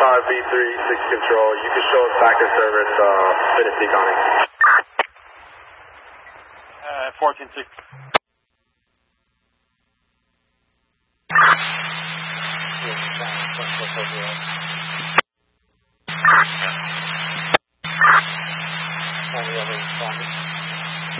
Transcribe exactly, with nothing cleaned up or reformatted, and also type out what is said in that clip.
five V three, six control. You can show us back in service, uh, finish deconning. Uh, fourteen six. On the other side.